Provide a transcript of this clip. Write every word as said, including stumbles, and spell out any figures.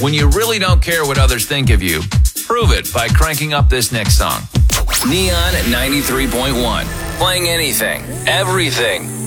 When you really don't care what others think of you, prove it by cranking up this next song. Neon ninety-three point one. Playing anything, everything,